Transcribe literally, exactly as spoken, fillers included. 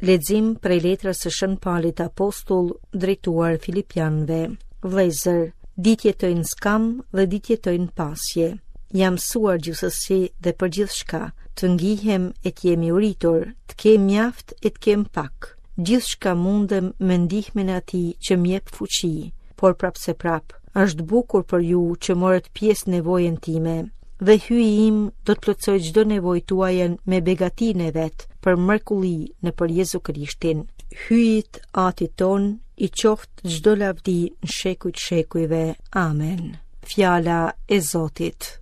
Lexim prej letrës së Shën Paulit Apostull drejtuar Filipianëve. Vëllezër, ditë jetojnë skam dhe ditë jetojnë pasje. Jam mësuar gjithsesi dhe për gjithçka, të ngihem e të jemi uritur, të kem mjaft e të kem pak. Gjithçka mundem me ndihmën e Atij që m'jep fuqi, por prapse prap, është bukur për ju që morët pjesë nevojën time, dhe hyi im do të plotësoj çdo nevojë tuaja me begatinë e vet për mrekulli në për Jezu Krishtin. Hyjit Atit ton i qoftë çdo lavdi në shekujt shekujve. Amen. Fjala e Zotit.